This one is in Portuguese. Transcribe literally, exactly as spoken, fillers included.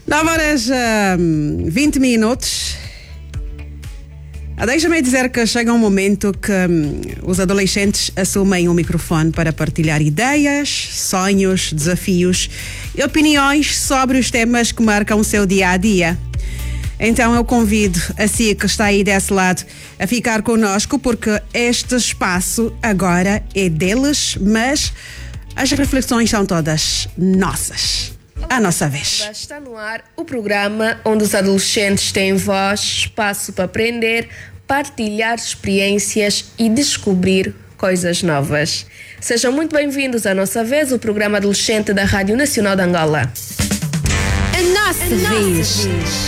nove horas e vinte minutos. Deixa-me dizer que chega um momento que hum, os adolescentes assumem o microfone para partilhar ideias, sonhos, desafios e opiniões sobre os temas que marcam o seu dia a dia. Então eu convido a si que está aí desse lado a ficar connosco, porque este espaço agora é deles, mas as reflexões são todas nossas. A nossa vez. Está no ar o programa onde os adolescentes têm voz, espaço para aprender, partilhar experiências e descobrir coisas novas. Sejam muito bem-vindos à Nossa Vez, o programa adolescente da Rádio Nacional de Angola. A nossa, a nossa vez. vez.